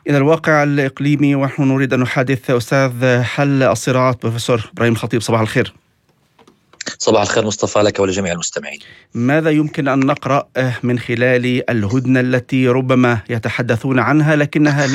إلى الواقع الإقليمي ونحن نريد أن نحدث أستاذ حل الصراعات بروفيسور إبراهيم خطيب. صباح الخير. صباح الخير مصطفى، لك ولجميع المستمعين. ماذا يمكن أن نقرأ من خلال الهدنة التي ربما يتحدثون عنها لكنها